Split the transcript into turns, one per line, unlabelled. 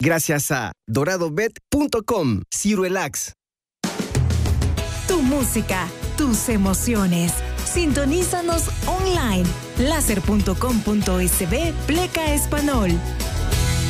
Gracias a doradobet.com, Ciruelax.
Tu música, tus emociones. Sintonízanos online. Láser.com.sb Pleca Español.